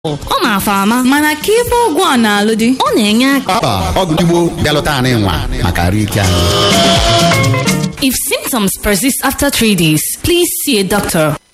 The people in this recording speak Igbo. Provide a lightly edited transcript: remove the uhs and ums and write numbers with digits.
ọ na-afa ama mana ka ife ọgwụ a na-alụ dị ọ na-enye aka ọgwụ Igbo bịalụta anyị nwa maka arụ ike anyị. If symptoms persist after 3 days, please see a doctor.